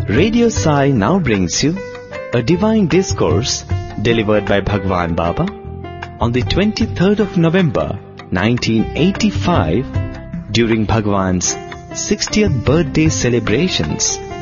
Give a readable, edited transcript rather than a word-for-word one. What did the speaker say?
Radio Sai now brings you a divine discourse delivered by Bhagwan Baba on the 23rd of November 1985 during Bhagwan's 60th birthday celebrations.